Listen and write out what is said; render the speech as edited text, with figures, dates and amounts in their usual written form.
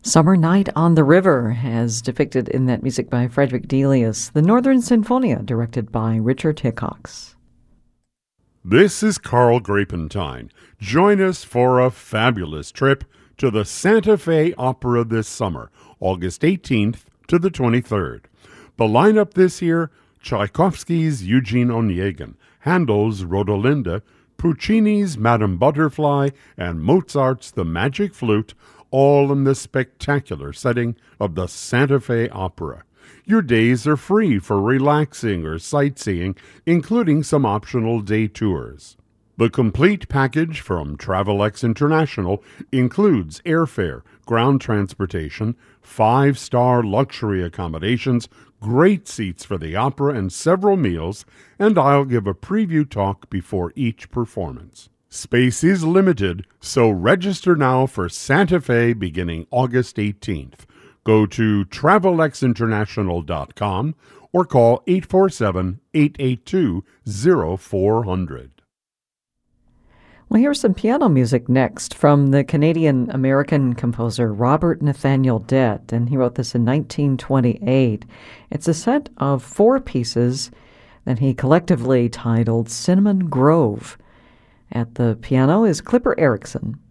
Summer Night on the River, as depicted in that music by Frederick Delius. The Northern Sinfonia, directed by Richard Hickox. This is Carl Grapentine. Join us for a fabulous trip to the Santa Fe Opera this summer, August 18th to the 23rd. The lineup this year: Tchaikovsky's Eugene Onegin, Handel's Rodolinda, Puccini's Madame Butterfly, and Mozart's The Magic Flute, all in the spectacular setting of the Santa Fe Opera. Your days are free for relaxing or sightseeing, including some optional day tours. The complete package from Travelex International includes airfare, ground transportation, 5-star luxury accommodations, great seats for the opera, and several meals, and I'll give a preview talk before each performance. Space is limited, so register now for Santa Fe beginning August 18th. Go to TravelexInternational.com or call 847-882-0400. Well, here's some piano music next from the Canadian-American composer Robert Nathaniel Dett, and he wrote this in 1928. It's a set of 4 pieces that he collectively titled Cinnamon Grove. At the piano is Clipper Erickson.